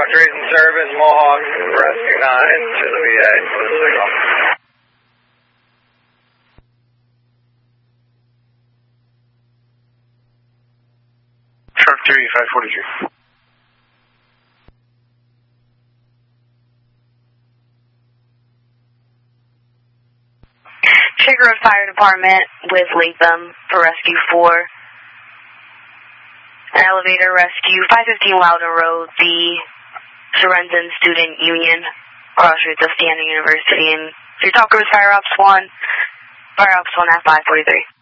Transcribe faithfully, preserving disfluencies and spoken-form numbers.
Factories in service, Mohawk, Rescue nine to the V A. Signal. Truck three, five forty-three. Shaker Road Fire Department with Latham for Rescue four. An elevator rescue, five fifteen Loudon Road, the Sorensen Student Union, crossroads of Standing University. And your talker was Fire Ops one, Fire Ops one at five forty-three.